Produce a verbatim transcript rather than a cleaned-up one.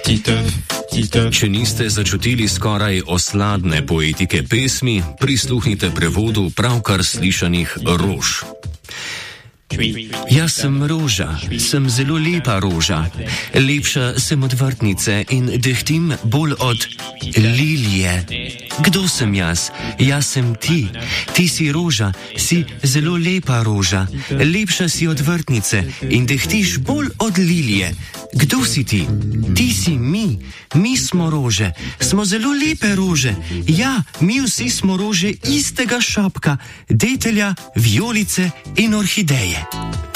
Če niste začutili skoraj osladne poetike pesmi, prisluhnite prevodu pravkar slišanih rož. Jaz sem roža, sem zelo lepa roža, lepša sem od vrtnice in dehtim bolj od lilije. Kdo sem jaz? Jaz sem ti. Ti si roža, si zelo lepa roža, lepša si od vrtnice in dehtiš bolj od lilije. Kdo si ti? Ti si mi. Mi smo rože, smo zelo lepe rože. Ja, mi vsi smo rože istega šapka, detelja, vijolice in orhideje.